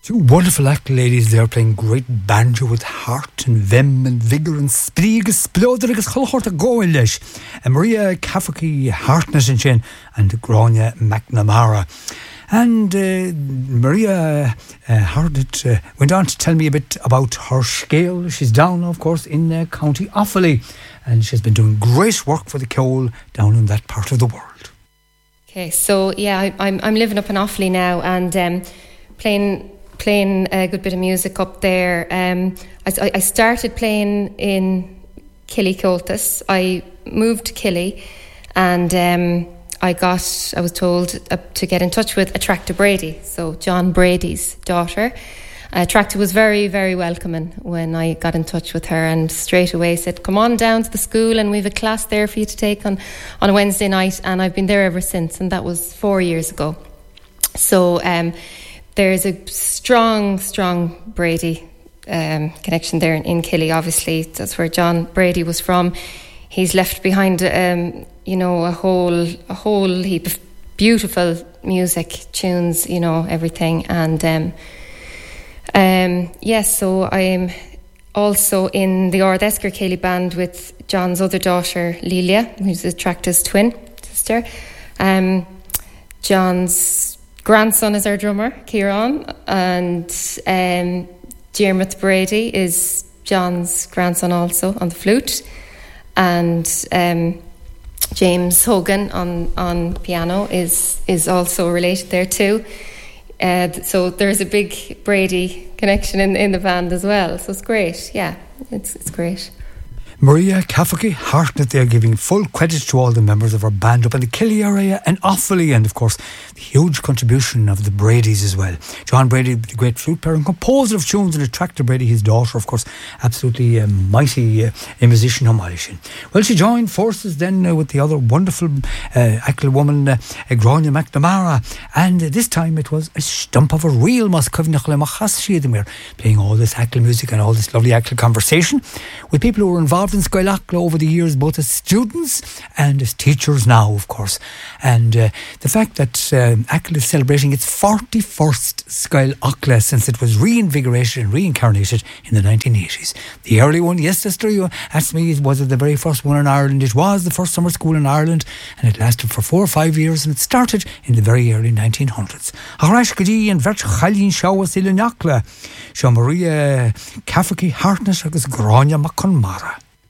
Two wonderful acting ladies there playing great banjo with heart and vim and vigour and spríg splóder agus chulchort a góil leis. Maria Cafferty Hartness and Shin and Grania McNamara. And Maria Hartnett went on to tell me a bit about her scale. She's down, of course, in County Offaly, and she's been doing great work for the Ceol down in that part of the world. Okay, so yeah, I'm living up in Offaly now and playing a good bit of music up there. I started playing in Killycoltis. I moved to Killy and I was told to get in touch with Attracta Brady, so John Brady's daughter. Attracta was very, very welcoming when I got in touch with her and straight away said, come on down to the school and we have a class there for you to take on a Wednesday night, and I've been there ever since, and that was 4 years ago. So there's a strong Brady connection there in Killy. Obviously, that's where John Brady was from. He's left behind, a whole heap of beautiful music, tunes, everything. And so I'm also in the Ard Esker Ceilidh band with John's other daughter, Lelia, who's Attracta's twin sister. John's grandson is our drummer, Kieran, and Diarmuid Brady is John's grandson also on the flute, and James Hogan on piano is also related there too. So there's a big Brady connection in the band as well. So it's great. Yeah, it's great. Maria Cafferty Hartnett there giving full credit to all the members of our band up in the Killy area and Offaly, and of course the huge contribution of the Bradys as well. John Brady, the great flute player and composer of tunes, and Attracta Brady, his daughter, of course, absolutely mighty musician on Molishin. Well, she joined forces then with the other wonderful Achill woman, Grania McNamara, and this time it was a stump of a real Moscovnachlemachas playing all this Achill music and all this lovely Achill conversation with people who were involved in Scoil Achill over the years, both as students and as teachers now, of course. And the fact that Achill is celebrating its 41st Scoil Achill since it was reinvigorated and reincarnated in the 1980s. The early one, yes, sister, you asked me, was it the very first one in Ireland? It was the first summer school in Ireland, and it lasted for 4 or 5 years, and it started in the very early 1900s. Harashkadi and Vert Chalin Shawas Ilan Achill, Maria Cafferty Hartnett agus Grania McNamara.